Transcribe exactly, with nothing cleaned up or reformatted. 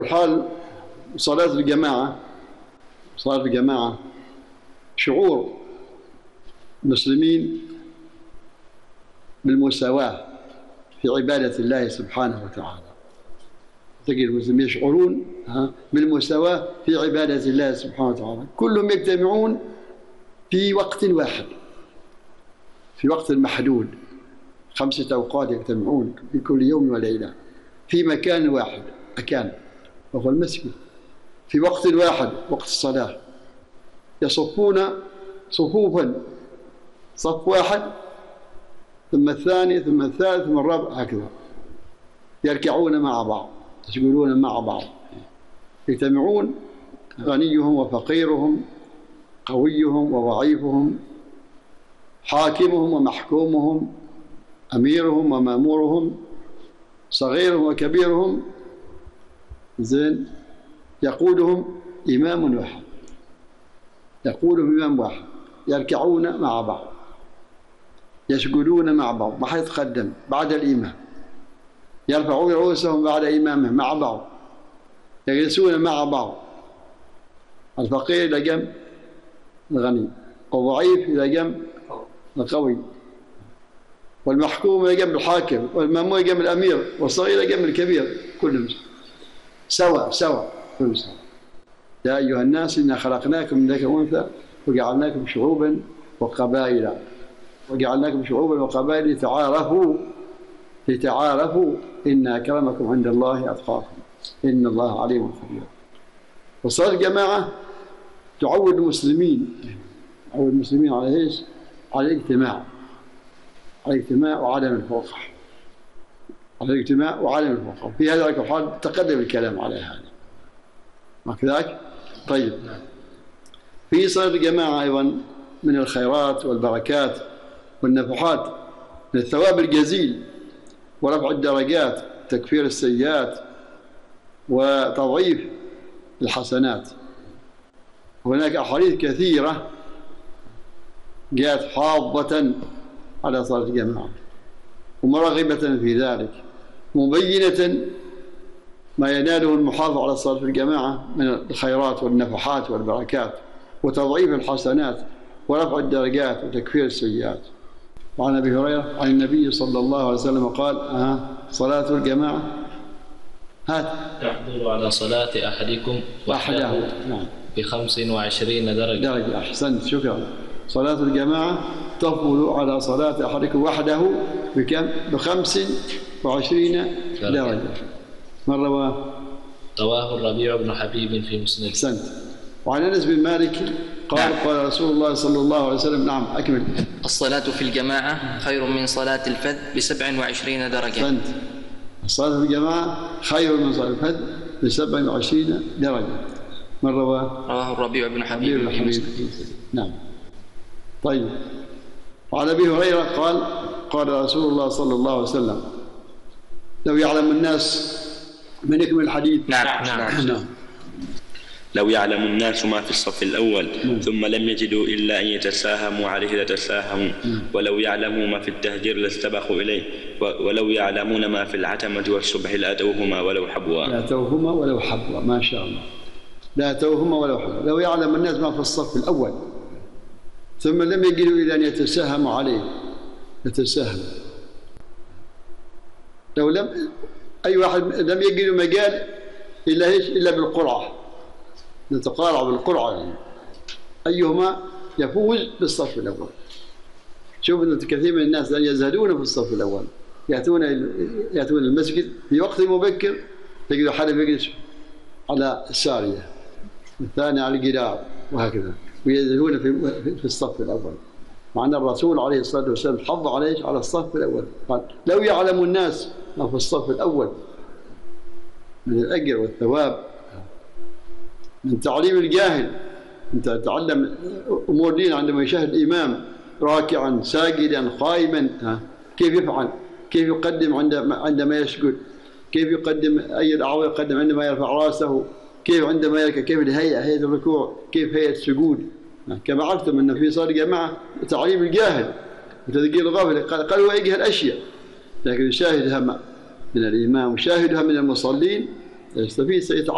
حال صلاة الجماعة صلاة الجماعة شعور المسلمين بالمساواة في عبادة الله سبحانه وتعالى. تجد المسلمين يشعرون بالمساواة في عبادة الله سبحانه وتعالى، كلهم يجتمعون في وقت واحد، في وقت محدود، خمسة أوقات يجتمعون في كل يوم وليلة في مكان واحد، مكان وهو المسجد، في وقت واحد، وقت الصلاة، يصفون صفوفا، صف واحد ثم الثاني ثم الثالث ثم الرابع، هكذا يركعون مع بعض، يسجدون مع بعض، يجتمعون، غنيهم وفقيرهم، قويهم وضعيفهم، حاكمهم ومحكومهم، أميرهم ومأمورهم، صغيرهم وكبيرهم، زين، يقودهم إمام واحد، يقودهم إمام واحد، يركعون مع بعض، يسجدون مع بعض، ما حد يتقدم بعد الإمام، يرفعون رؤوسهم بعد إمامهم مع بعض، يجلسون مع بعض، الفقير إلى جنب الغني، والضعيف إلى جنب القوي، والمحكوم إلى جنب الحاكم، والمأمور إلى جنب الأمير، والصغير إلى جنب الكبير، كلهم سوا سوا كلهم سوا. يا أيها الناس إنا خلقناكم من ذكر وأنثى وجعلناكم شعوبا وقبائل وجعلناكم شعوبا وقبائل لتعارفوا لتعارفوا إن أكرمكم عند الله أتقاكم إن الله عليم خبير. وصلاة الجماعة تعود المسلمين تعود المسلمين على إيش؟ على الاجتماع، على الاجتماع وعدم الفرقة، على الاجتماع وعدم الفرقة. في هذا الحال تقدم الكلام على هذا، ما كذلك؟ طيب، في صلاة الجماعة أيضا من الخيرات والبركات والنفحات، من الثواب الجزيل ورفع الدرجات، تكفير السيئات، وتضعيف الحسنات. هناك أحاديث كثيرة جاءت حاضة على صلاة الجماعة ومرغبة في ذلك، مبينة ما يناله المحافظ على الصلاة في الجماعة من الخيرات والنفحات والبركات وتضعيف الحسنات ورفع الدرجات وتكفير السيئات. وعن أبي هريرة عن النبي صلى الله عليه وسلم قال: آه صلاة الجماعة هات تحضر على صلاة أحدكم وحده نعم بخمس وعشرين درجة. درجة، أحسنت، شكرا. صلاة الجماعة تفضل على صلاة أحدكم وحده بكم؟ بخمس وعشرين درجة. من رواه؟ رواه الربيع بن حبيب في مسند. أحسنت. وعن أنس بن مالك قال: قال رسول الله صلى الله عليه وسلم، نعم أكمل. الصلاة في الجماعة خير من صلاة الفذ بسبع وعشرين درجة. أحسنت. الصلاة في الجماعة خير من صلاة الفذ بسبع وعشرين درجة. من رواه؟ رواه الربيع بن حبيب في مسند. نعم. طيب، وعن أبي هريرة قال: قال رسول الله صلى الله عليه وسلم: لو يعلم الناس من يكمل الحديث. نعم نعم, نعم. لو يعلم الناس ما في الصف الأول ثم لم يجدوا إلا أن يتساهموا عليه لتساهموا، ولو يعلموا ما في التهجير لاستبقوا إليه، ولو يعلمون ما في العتمة والصبح لأتوهما ولو حبوا. لأتوهما ولو حبوا، ما شاء الله. لأتوهما ولو حبوا. لو يعلم الناس ما في الصف الأول ثم لم يجدوا إلا أن يتساهموا عليه يتساهموا. لو لم أي واحد لم يجدوا مجال إلا إيش؟ إلا بالقرعة، نتقارع بالقرعة يعني. أيهما يفوز بالصف الأول. شوف أن كثير من الناس يزهدون في الصف الأول، يأتون يأتون المسجد في وقت مبكر، تجد حد يجلس على السارية والثاني على الجدار وهكذا، ويزهدون في في الصف الأول، مع أن الرسول عليه الصلاة والسلام حض عليه على الصف الأول، قال: لو يعلم الناس ما في الصف الأول من الأجر والثواب، من تعليم الجاهل. أنت تتعلم أمور دين عندما يشاهد الإمام راكعا ساجدا قائما، كيف يفعل، كيف يقدم عندما عندما يسجد، كيف يقدم أي الأعضاء يقدم عندما يرفع رأسه، كيف عندما يركع، كيف الهيئة، هيئة الركوع، كيف هيئة السجود. كما عرفتم أن في صلاة الجماعة تعليم الجاهل وتذكير الغافل، قال هو يجهل أشياء، لكن يشاهدها من الإمام وشاهدها من المصلين يستفيد، سيتعلم.